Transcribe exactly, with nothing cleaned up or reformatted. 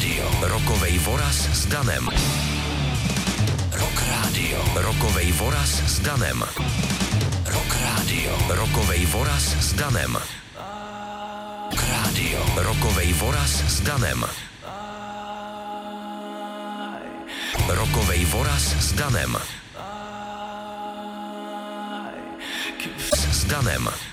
Rádio. Rokovej voraz s Danem. Rock Rádio. Rokovej voraz s Danem. Rock Rádio. Rokovej voraz s Danem. Rock Rádio. Rokovej voraz s Danem. Rokovej voraz s Danem. S Danem.